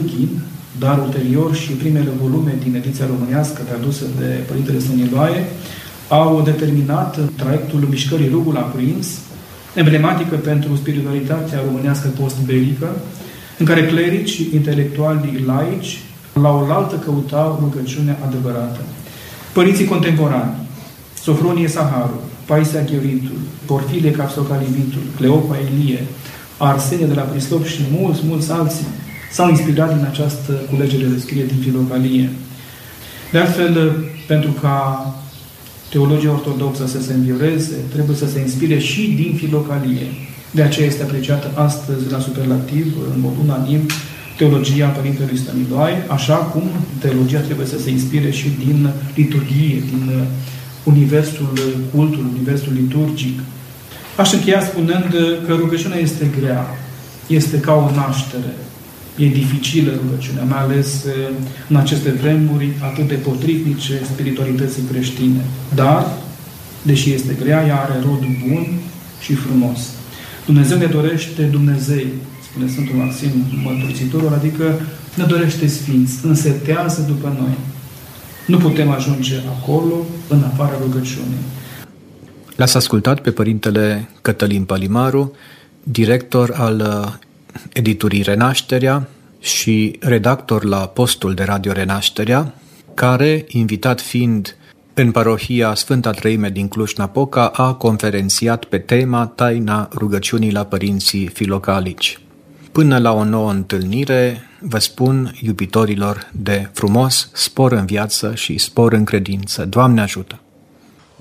Gârchin, dar ulterior și primele volume din ediția românească tradusă de Părintele Stăniloae au determinat traiectul mișcării Rugul aprins, emblematică pentru spiritualitatea românească post-belică, în care clerici, intelectuali, laici, la oaltă căutau rugăciunea adevărată. Părinții contemporani, Sofronie Saharu, Paisia Gheoritul, Porfilie Capsocalivitul, Cleopa Ilie, Arsenie de la Prislop și mulți alții s-au inspirat din această culegere de scrie din Filocalie. De altfel, pentru ca teologia ortodoxă să se învioreze, trebuie să se inspire și din Filocalie. De aceea este apreciată astăzi la superlativ, în mod unanim, teologia Părintelui Stăniloae, așa cum teologia trebuie să se inspire și din liturghie, din universul cultului, universul liturgic. Aș încheia spunând că rugăciunea este grea, este ca o naștere, e dificilă rugăciunea, mai ales în aceste vremuri atât de potrivnice spiritualității creștine. Dar, deși este grea, ea are rod bun și frumos. Dumnezeu ne dorește Dumnezei, spune Sfântul Maxim Mărturisitorul, adică ne dorește sfinți, însetează după noi. Nu putem ajunge acolo în afara rugăciunii. L-ați ascultat pe Părintele Cătălin Palimaru, director al editurii Renașterea și redactor la postul de Radio Renașterea, care, invitat fiind în parohia Sfânta Treime din Cluj-Napoca, a conferențiat pe tema Taina rugăciunii la părinții filocalici. Până la o nouă întâlnire, vă spun, iubitorilor de frumos, spor în viață și spor în credință. Doamne ajută!